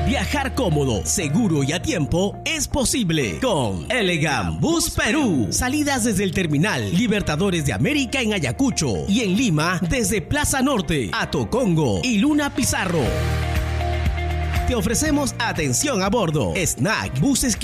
Viajar cómodo, seguro y a tiempo es posible con Elegant Bus Perú. Salidas desde el terminal Libertadores de América en Ayacucho y en Lima desde Plaza Norte a Tocongo y Luna Pizarro. Te ofrecemos atención a bordo, snack, buses